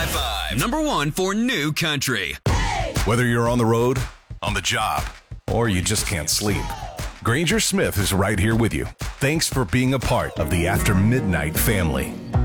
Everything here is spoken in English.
105.5. Number one for new country. Whether you're on the road, on the job, or you just can't sleep, Granger Smith is right here with you. Thanks for being a part of the After Midnight family.